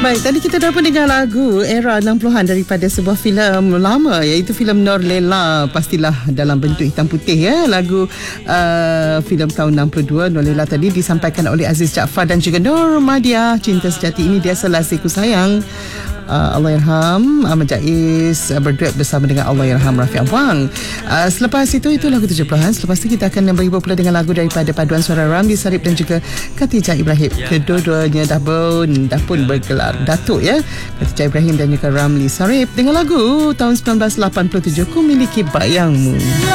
Baik, tadi kita dah pun dengar lagu era 60-an daripada sebuah filem lama, iaitu filem Nur Lela. Pastilah dalam bentuk hitam putih ya. Lagu filem tahun 62 Nur Lela tadi disampaikan oleh Aziz Jaafar dan juga Nur Madiah. Cinta sejati ini dia selasiku sayang. Allahyarham Ahmad Jais berduet bersama dengan Allahyarham Rafi Abwang. Selepas itu lagu 70-an. Selepas itu kita akan berhibur pula dengan lagu daripada paduan suara Ramli Sarip dan juga Khatijah Ibrahim. Kedua-duanya dah pun bergelar datuk ya. Khatijah Ibrahim dan juga Ramli Sarip dengan lagu tahun 1987 Ku Miliki Bayangmu.